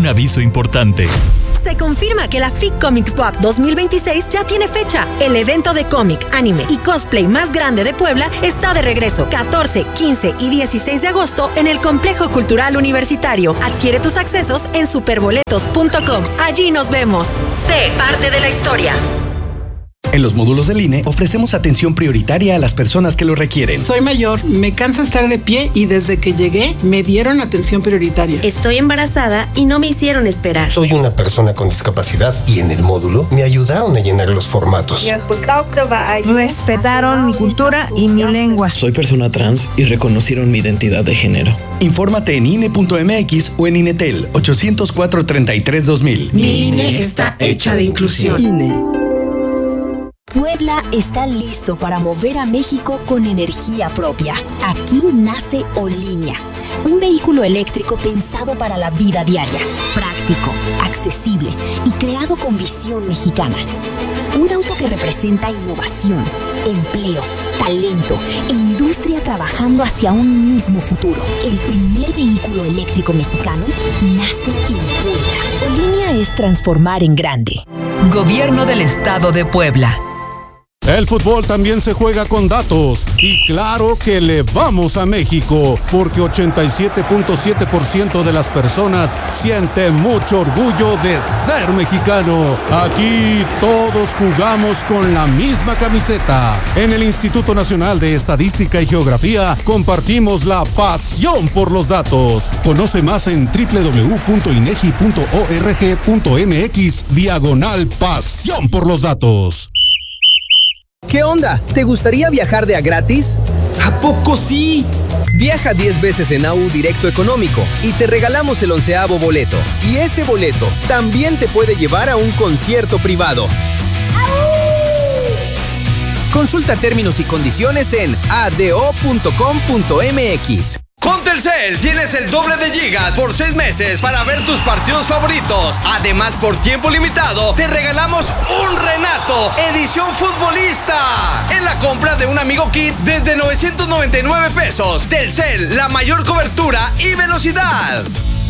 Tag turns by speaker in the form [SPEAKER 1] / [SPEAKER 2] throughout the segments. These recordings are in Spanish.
[SPEAKER 1] Un aviso importante.
[SPEAKER 2] Se confirma que la FIC Comics Pop 2026 ya tiene fecha. El evento de cómic, anime y cosplay más grande de Puebla está de regreso 14, 15 y 16 de agosto en el Complejo Cultural Universitario. Adquiere tus accesos en superboletos.com. Allí nos vemos. Sé parte de la historia.
[SPEAKER 3] En los módulos del INE ofrecemos atención prioritaria a las personas que lo requieren.
[SPEAKER 4] Soy mayor, me cansa estar de pie y desde que llegué me dieron atención prioritaria.
[SPEAKER 5] Estoy embarazada y no me hicieron esperar.
[SPEAKER 6] Soy una persona con discapacidad y en el módulo me ayudaron a llenar los formatos.
[SPEAKER 7] Respetaron mi cultura y mi lengua.
[SPEAKER 8] Soy persona trans y reconocieron mi identidad de género.
[SPEAKER 3] Infórmate en INE.mx o en INETEL 804-33-2000.
[SPEAKER 4] Mi INE está hecha de inclusión.
[SPEAKER 7] INE.
[SPEAKER 9] Puebla está listo para mover a México con energía propia. Aquí nace Olinea, un vehículo eléctrico pensado para la vida diaria, práctico, accesible y creado con visión mexicana. Un auto que representa innovación, empleo, talento e industria trabajando hacia un mismo futuro. El primer vehículo eléctrico mexicano nace en Puebla. Olinea es transformar en grande.
[SPEAKER 10] Gobierno del Estado de Puebla.
[SPEAKER 11] El fútbol también se juega con datos y claro que le vamos a México porque 87.7% de las personas sienten mucho orgullo de ser mexicano. Aquí todos jugamos con la misma camiseta. En el Instituto Nacional de Estadística y Geografía compartimos la pasión por los datos. Conoce más en www.inegi.org.mx/pasión por los datos.
[SPEAKER 12] ¿Qué onda? ¿Te gustaría viajar de a gratis? ¿A poco sí? Viaja 10 veces en AU Directo Económico y te regalamos el 11avo boleto. Y ese boleto también te puede llevar a un concierto privado. Consulta términos y condiciones en ado.com.mx.
[SPEAKER 13] Con Telcel tienes el doble de gigas por 6 meses para ver tus partidos favoritos. Además, por tiempo limitado, te regalamos un Renato edición futbolista en la compra de un Amigo Kit desde 999 pesos. Telcel, la mayor cobertura y velocidad.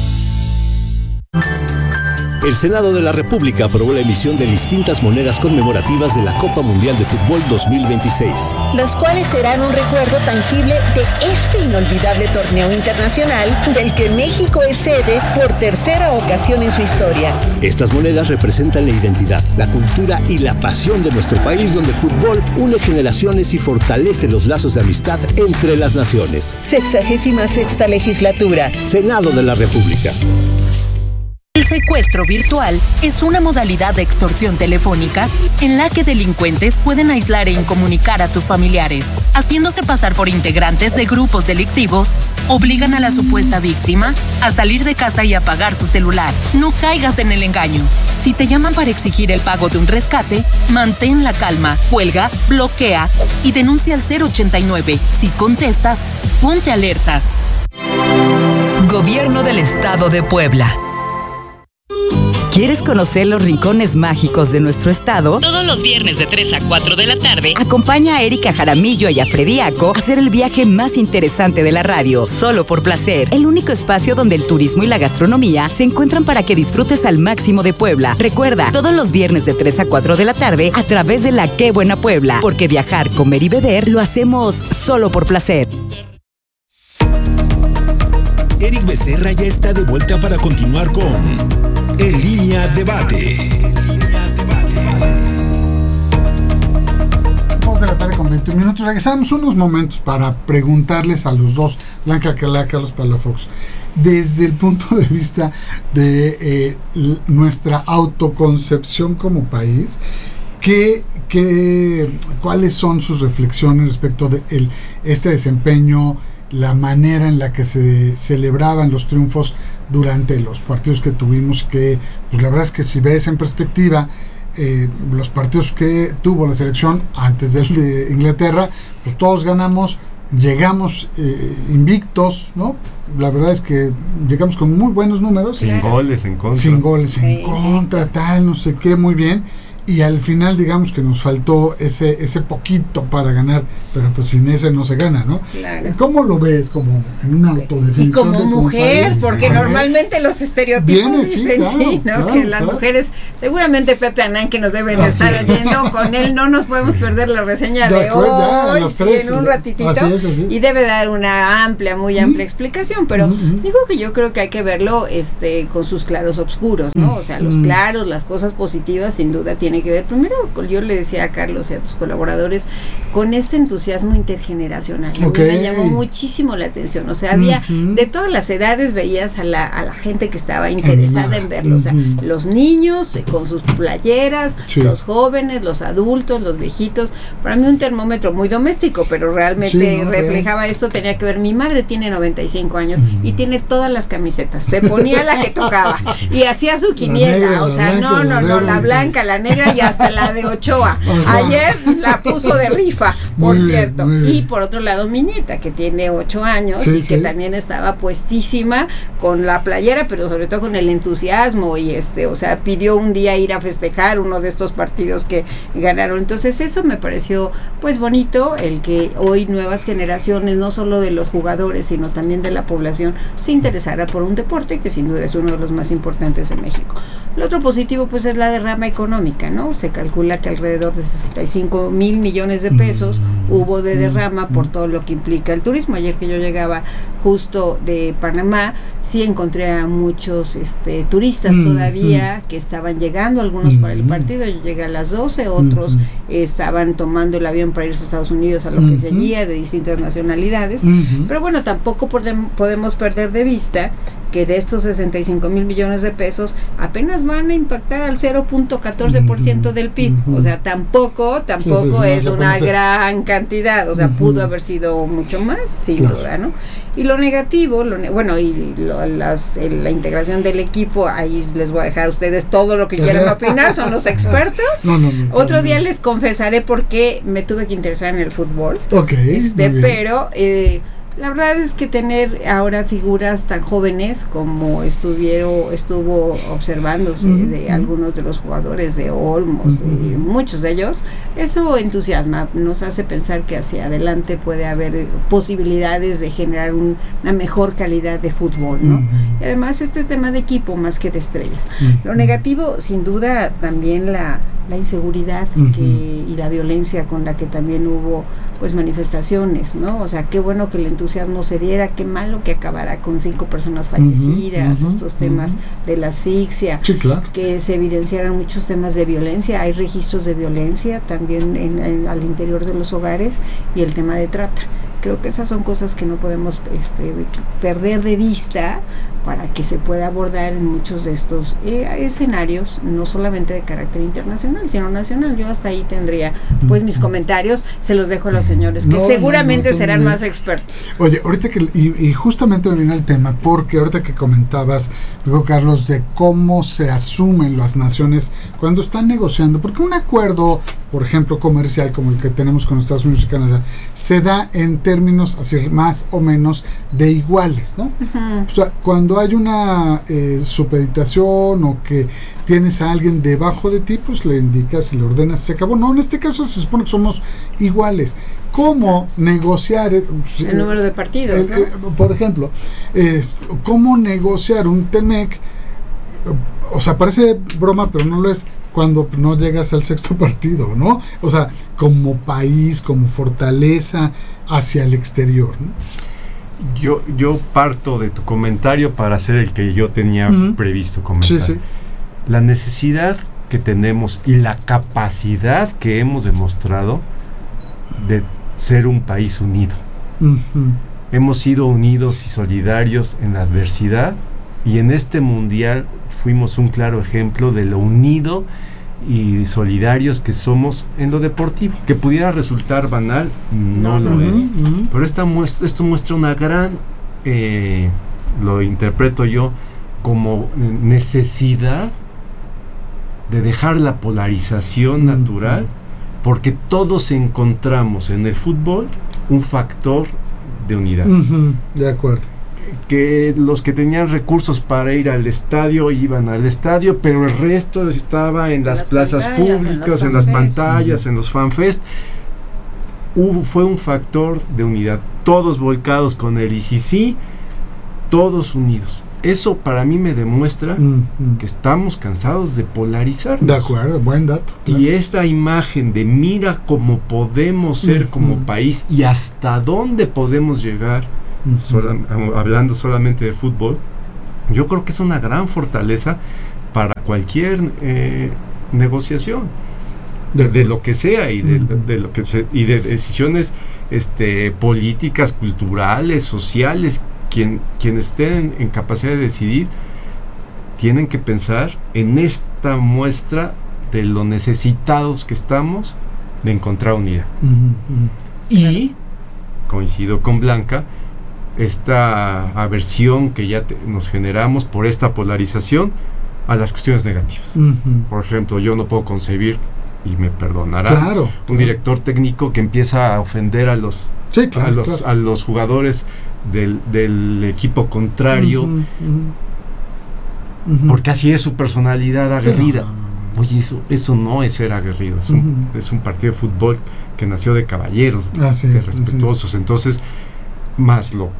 [SPEAKER 14] El Senado de la República aprobó la emisión de distintas monedas conmemorativas de la Copa Mundial de Fútbol 2026.
[SPEAKER 15] Los cuales serán un recuerdo tangible de este inolvidable torneo internacional del que México es sede por tercera ocasión en su historia.
[SPEAKER 14] Estas monedas representan la identidad, la cultura y la pasión de nuestro país, donde el fútbol une generaciones y fortalece los lazos de amistad entre las naciones.
[SPEAKER 15] 66ª legislatura.
[SPEAKER 14] Senado de la República.
[SPEAKER 16] El secuestro virtual es una modalidad de extorsión telefónica en la que delincuentes pueden aislar e incomunicar a tus familiares. Haciéndose pasar por integrantes de grupos delictivos, obligan a la supuesta víctima a salir de casa y apagar su celular. No caigas en el engaño. Si te llaman para exigir el pago de un rescate, mantén la calma, cuelga, bloquea y denuncia al 089. Si contestas, ponte alerta.
[SPEAKER 10] Gobierno del Estado de Puebla.
[SPEAKER 17] ¿Quieres conocer los rincones mágicos de nuestro estado?
[SPEAKER 18] Todos los viernes de 3 a 4 de la tarde.
[SPEAKER 17] Acompaña a Erika Jaramillo y a Frediaco a hacer el viaje más interesante de la radio, Solo por Placer. El único espacio donde el turismo y la gastronomía se encuentran para que disfrutes al máximo de Puebla. Recuerda, todos los viernes de 3 a 4 de la tarde a través de la Qué Buena Puebla. Porque viajar, comer y beber lo hacemos solo por placer.
[SPEAKER 19] Eric Becerra ya está de vuelta para continuar con En Línea Debate.
[SPEAKER 20] 2 de la tarde con 20 minutos. Regresamos unos momentos para preguntarles a los dos, Blanca Calá, Carlos Palafox, desde el punto de vista de nuestra autoconcepción como país, ¿cuáles son sus reflexiones respecto de este desempeño, la manera en la que se celebraban los triunfos durante los partidos que tuvimos? Que pues la verdad es que si ves en perspectiva los partidos que tuvo la selección antes del de Inglaterra, pues todos ganamos, llegamos invictos, ¿no? La verdad es que llegamos con muy buenos números,
[SPEAKER 21] sin goles en contra,
[SPEAKER 20] tal, no sé qué, muy bien. y al final digamos que nos faltó ese poquito para ganar, pero pues sin ese no se gana, ¿no?
[SPEAKER 1] Claro.
[SPEAKER 20] ¿Cómo lo ves? Como en una autodefensión?
[SPEAKER 1] Y como mujer, porque normalmente los estereotipos dicen claro, que las mujeres, seguramente Pepe Anán, que nos deben estar oyendo, con él no nos podemos perder la reseña de hoy, en un ratitito, así. Y debe dar una muy amplia explicación, pero digo que yo creo que hay que verlo con sus claros oscuros, ¿no? O sea, los claros, las cosas positivas, sin duda tiene que ver, primero, yo le decía a Carlos y a tus colaboradores, con este entusiasmo intergeneracional. Me llamó muchísimo la atención, o sea, había de todas las edades, veías a la gente que estaba interesada en verlo, o sea, los niños con sus playeras, los jóvenes, los adultos, los viejitos, para mí un termómetro muy doméstico, pero realmente reflejaba esto, tenía que ver, mi madre tiene 95 años y tiene todas las camisetas, se ponía la que tocaba y hacía su quiniela, negra, o sea, la blanca, la negra y hasta la de Ochoa. Ayer la puso de rifa, por cierto. Y por otro lado, mi nieta, que tiene 8 años y que también estaba puestísima con la playera, pero sobre todo con el entusiasmo y o sea, pidió un día ir a festejar uno de estos partidos que ganaron. Entonces eso me pareció pues bonito, el que hoy nuevas generaciones, no solo de los jugadores, sino también de la población, se interesara por un deporte que sin duda es uno de los más importantes en México. Lo otro positivo pues es la derrama económica, ¿no? Se calcula que alrededor de 65 mil millones de pesos hubo de derrama por todo lo que implica el turismo. Ayer que yo llegaba justo de Panamá, sí encontré a muchos turistas todavía que estaban llegando, algunos para el partido. Yo llegué a las 12, otros estaban tomando el avión para irse a Estados Unidos, a lo que seguía, de distintas nacionalidades. Pero bueno, tampoco podemos perder de vista que de estos 65 mil millones de pesos apenas van a impactar al 0.14% del PIB, o sea, tampoco es una gran cantidad, o sea, pudo haber sido mucho más, sin duda, ¿no? Y lo negativo, la integración del equipo, ahí les voy a dejar a ustedes todo lo que quieran opinar, son los expertos. Otro día les confesaré por qué me tuve que interesar en el fútbol, pero la verdad es que tener ahora figuras tan jóvenes como estuvo observándose de algunos de los jugadores de Olmos, de muchos de ellos, eso entusiasma, nos hace pensar que hacia adelante puede haber posibilidades de generar una mejor calidad de fútbol, ¿no? Y además este tema de equipo más que de estrellas. Lo negativo, sin duda, también la inseguridad y la violencia con la que también hubo pues manifestaciones, ¿no? O sea, qué bueno que el entusiasmo se diera, qué malo que acabara con 5 personas fallecidas, estos temas de la asfixia, que se evidenciaran muchos temas de violencia, hay registros de violencia también al interior de los hogares, y el tema de trata. Creo que esas son cosas que no podemos perder de vista para que se pueda abordar en muchos de estos escenarios, no solamente de carácter internacional, sino nacional. Yo hasta ahí tendría pues mis comentarios, se los dejo a los señores, que seguramente serán más expertos.
[SPEAKER 20] Oye, ahorita y justamente me vino el tema, porque ahorita que comentabas, digo, Carlos, de cómo se asumen las naciones cuando están negociando, porque un acuerdo, por ejemplo, comercial como el que tenemos con Estados Unidos y Canadá, se da en términos así más o menos de iguales, ¿no? O sea, cuando hay una supeditación o que tienes a alguien debajo de ti, pues le indicas y le ordenas, se acabó. No, en este caso se supone que somos iguales. ¿Cómo negociar el
[SPEAKER 1] número de partidos, ¿no?
[SPEAKER 20] Por ejemplo, ¿cómo negociar un TEMEC? O sea, parece broma, pero no lo es, cuando no llegas al 6º partido, ¿no? O sea, como país, como fortaleza hacia el exterior, ¿no?
[SPEAKER 21] Yo parto de tu comentario para hacer el que yo tenía previsto comentar. Sí. La necesidad que tenemos y la capacidad que hemos demostrado de ser un país unido. Hemos sido unidos y solidarios en la adversidad, y en este mundial fuimos un claro ejemplo de lo unido y solidarios que somos en lo deportivo. Que pudiera resultar banal, no lo es. Pero esto muestra una gran, lo interpreto yo como necesidad de dejar la polarización natural, porque todos encontramos en el fútbol un factor de unidad.
[SPEAKER 20] De acuerdo.
[SPEAKER 21] que los que tenían recursos para ir al estadio iban al estadio, pero el resto estaba en las plazas públicas, en las pantallas, en los fanfest. Fue un factor de unidad, todos volcados con el ICC, todos unidos. Eso para mí me demuestra que estamos cansados de polarizarnos.
[SPEAKER 20] De acuerdo, buen dato.
[SPEAKER 21] Claro. Y esta imagen de mira cómo podemos ser como país y hasta dónde podemos llegar, hablando solamente de fútbol, yo creo que es una gran fortaleza para cualquier negociación. De lo que sea y de lo que y de decisiones políticas, culturales, sociales. Quien estén en capacidad de decidir tienen que pensar en esta muestra de lo necesitados que estamos de encontrar unidad. Y coincido con Blanca, esta aversión que ya nos generamos por esta polarización a las cuestiones negativas. Por ejemplo, yo no puedo concebir, y me perdonará, un director técnico que empieza a ofender a los jugadores del equipo contrario, porque así es su personalidad aguerrida. Oye, eso no es ser aguerrido, es un partido de fútbol que nació de caballeros, de respetuosos. Entonces, más lo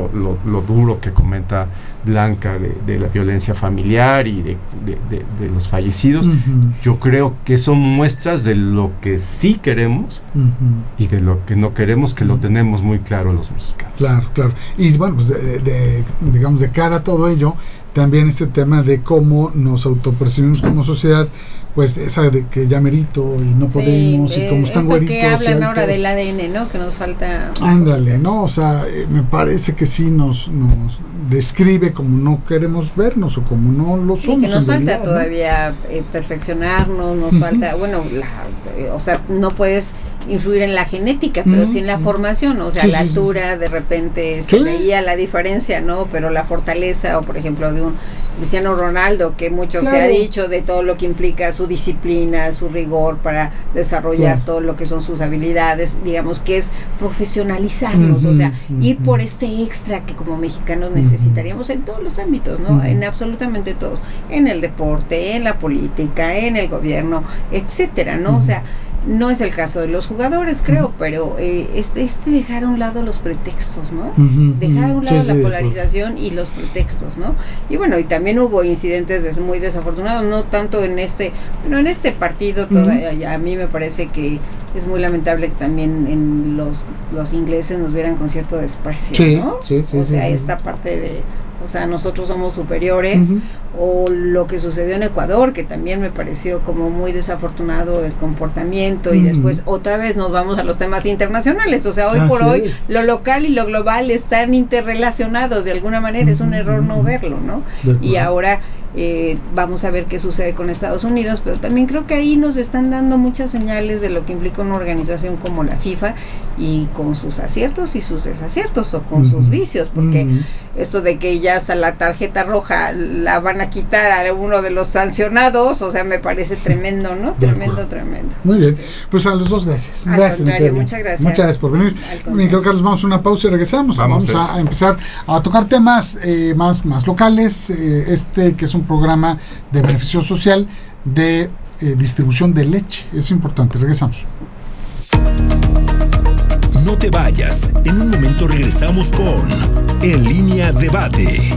[SPEAKER 21] duro que comenta Blanca de la violencia familiar y de los fallecidos, yo creo que son muestras de lo que sí queremos y de lo que no queremos, que lo tenemos muy claro los mexicanos.
[SPEAKER 20] Claro. Y bueno, pues digamos, de cara a todo ello, también este tema de cómo nos autopercibimos como sociedad, pues esa de que ya merito y no podemos, y como están güeritos.
[SPEAKER 1] Que hablan ahora del ADN, ¿no? Que nos falta.
[SPEAKER 20] Ándale, ¿no? O sea, me parece que sí nos describe como no queremos vernos o como no lo somos.
[SPEAKER 1] Y que nos falta
[SPEAKER 20] realidad,
[SPEAKER 1] todavía perfeccionarnos, nos falta, bueno, o sea, no puedes influir en la genética, pero sí en la formación, o sea, la altura, de repente se veía la diferencia, ¿no? Pero la fortaleza, o por ejemplo, de un Cristiano Ronaldo, que mucho se ha dicho de todo lo que implica su disciplina, su rigor para desarrollar todo lo que son sus habilidades, digamos que es profesionalizarnos, o sea, ir por este extra que como mexicanos necesitaríamos en todos los ámbitos, ¿no? En absolutamente todos, en el deporte, en la política, en el gobierno, etcétera, ¿no? O sea, no es el caso de los jugadores, creo, pero dejar a un lado los pretextos, ¿no? Dejar a un lado la polarización y los pretextos, ¿no? Y bueno, y también hubo incidentes muy desafortunados, no tanto en este partido, a mí me parece que es muy lamentable que también en los ingleses nos vieran con cierto desprecio, ¿no? O sea, esta parte de, o sea, nosotros somos superiores, o lo que sucedió en Ecuador, que también me pareció como muy desafortunado el comportamiento, y después otra vez nos vamos a los temas internacionales, o sea, hoy por hoy lo local y lo global están interrelacionados de alguna manera, es un error no verlo, ¿no? Y ahora vamos a ver qué sucede con Estados Unidos, pero también creo que ahí nos están dando muchas señales de lo que implica una organización como la FIFA, y con sus aciertos y sus desaciertos, o con sus vicios, porque esto de que ya hasta la tarjeta roja la van a quitar a uno de los sancionados, o sea, me parece tremendo, ¿no? Tremendo.
[SPEAKER 20] Muy bien, pues a los dos gracias.
[SPEAKER 1] Muchas gracias.
[SPEAKER 20] Muchas gracias por venir. Mi querido Carlos, vamos a una pausa y regresamos. Vamos a empezar a tocar temas más locales, que es un programa de beneficio social de distribución de leche. Es importante, regresamos.
[SPEAKER 19] No te vayas, en un momento regresamos con En Línea Debate.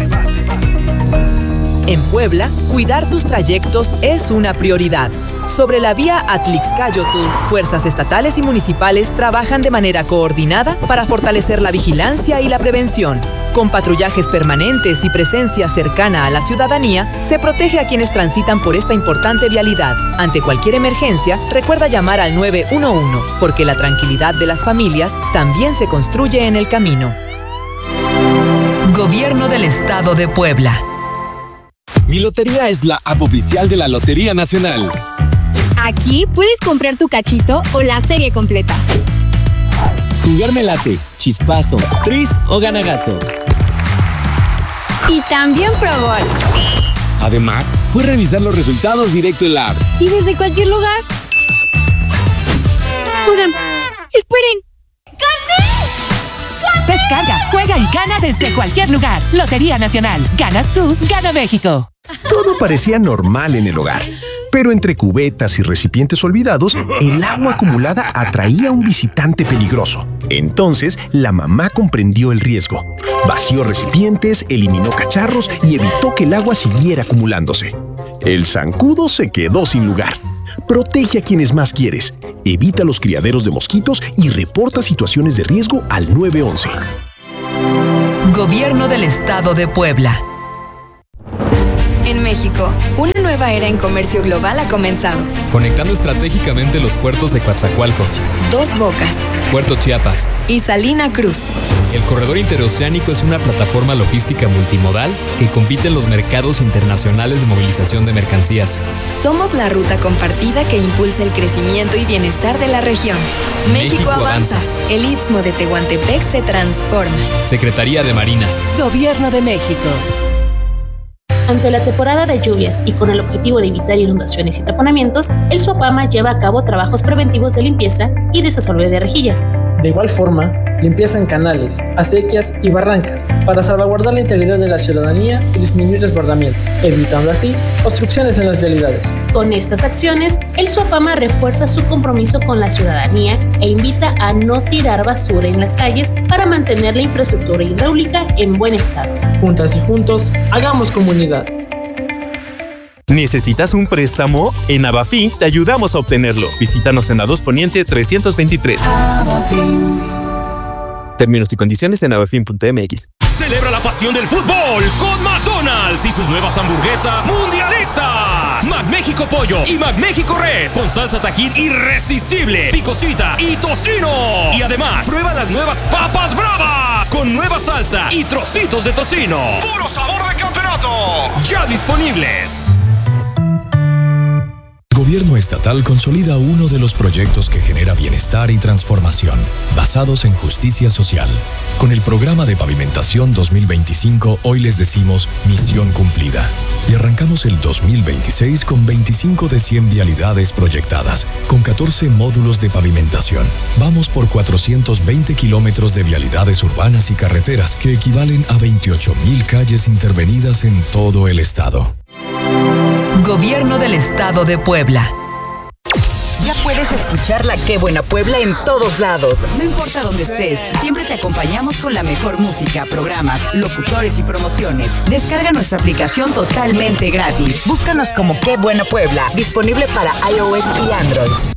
[SPEAKER 10] En Puebla, cuidar tus trayectos es una prioridad. Sobre la vía Atlixcáyotl, fuerzas estatales y municipales trabajan de manera coordinada para fortalecer la vigilancia y la prevención. Con patrullajes permanentes y presencia cercana a la ciudadanía, se protege a quienes transitan por esta importante vialidad. Ante cualquier emergencia, recuerda llamar al 911, porque la tranquilidad de las familias también se construye en el camino. Gobierno del Estado de Puebla.
[SPEAKER 2] Mi Lotería es la app oficial de la Lotería Nacional.
[SPEAKER 22] Aquí puedes comprar tu cachito o la serie completa.
[SPEAKER 2] Jugar me late, chispazo, tris o ganagato.
[SPEAKER 22] Y también Pro Gol.
[SPEAKER 2] Además, puedes revisar los resultados directo en la app.
[SPEAKER 22] Y desde cualquier lugar. Oigan, esperen. ¡Gané!
[SPEAKER 16] Descarga, juega y gana desde cualquier lugar. Lotería Nacional. Ganas tú, gana México.
[SPEAKER 5] Todo parecía normal en el hogar. Pero entre cubetas y recipientes olvidados, el agua acumulada atraía a un visitante peligroso. Entonces, la mamá comprendió el riesgo. Vació recipientes, eliminó cacharros y evitó que el agua siguiera acumulándose. El zancudo se quedó sin lugar. Protege a quienes más quieres. Evita los criaderos de mosquitos y reporta situaciones de riesgo al 911.
[SPEAKER 10] Gobierno del Estado de Puebla.
[SPEAKER 6] En México, una nueva era en comercio global ha comenzado.
[SPEAKER 23] Conectando estratégicamente los puertos de Coatzacoalcos,
[SPEAKER 6] Dos Bocas,
[SPEAKER 23] Puerto Chiapas
[SPEAKER 6] y Salina Cruz.
[SPEAKER 23] El corredor interoceánico es una plataforma logística multimodal que compite en los mercados internacionales de movilización de mercancías.
[SPEAKER 6] Somos la ruta compartida que impulsa el crecimiento y bienestar de la región. México avanza. El Istmo de Tehuantepec se transforma.
[SPEAKER 23] Secretaría de Marina.
[SPEAKER 16] Gobierno de México.
[SPEAKER 24] Ante la temporada de lluvias y con el objetivo de evitar inundaciones y taponamientos, el SUAPAMA lleva a cabo trabajos preventivos de limpieza y desasolve de rejillas.
[SPEAKER 25] De igual forma, limpieza en canales, acequias y barrancas para salvaguardar la integridad de la ciudadanía y disminuir desbordamiento, evitando así obstrucciones en las vialidades.
[SPEAKER 24] Con estas acciones, el SUAPAMA refuerza su compromiso con la ciudadanía e invita a no tirar basura en las calles para mantener la infraestructura hidráulica en buen estado.
[SPEAKER 25] Juntas y juntos, hagamos comunidad.
[SPEAKER 26] ¿Necesitas un préstamo? En Abafin te ayudamos a obtenerlo. Visítanos en A2 Poniente 323. Términos y condiciones en abafin.mx.
[SPEAKER 27] Celebra la pasión del fútbol con McDonald's y sus nuevas hamburguesas mundialistas. McMéxico Pollo y McMéxico Res con salsa Tajín irresistible, picosita y tocino. Y además, prueba las nuevas papas bravas con nueva salsa y trocitos de tocino. ¡Puro sabor de campeonato! Ya disponibles.
[SPEAKER 28] Gobierno estatal consolida uno de los proyectos que genera bienestar y transformación, basados en justicia social. Con el programa de pavimentación 2025, hoy les decimos misión cumplida. Y arrancamos el 2026 con 25 de 100 vialidades proyectadas, con 14 módulos de pavimentación. Vamos por 420 kilómetros de vialidades urbanas y carreteras, que equivalen a 28,000 calles intervenidas en todo el estado.
[SPEAKER 10] Gobierno del Estado de Puebla.
[SPEAKER 17] Ya puedes escuchar la Qué Buena Puebla en todos lados. No importa dónde estés, siempre te acompañamos con la mejor música, programas, locutores y promociones. Descarga nuestra aplicación totalmente gratis. Búscanos como Qué Buena Puebla, disponible para iOS y Android.